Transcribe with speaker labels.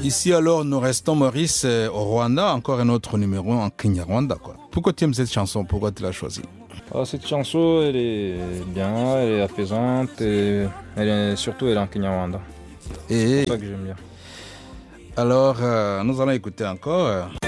Speaker 1: Ici alors, nous restons Maurice au Rwanda, encore un autre numéro en Kinyarwanda, quoi. Pourquoi tu aimes cette chanson? Pourquoi tu l'as choisie?
Speaker 2: Cette chanson, elle est bien, elle est apaisante et surtout elle est en Kinyarwanda.
Speaker 1: Et
Speaker 2: C'est ça que j'aime bien.
Speaker 1: alors, nous allons écouter encore.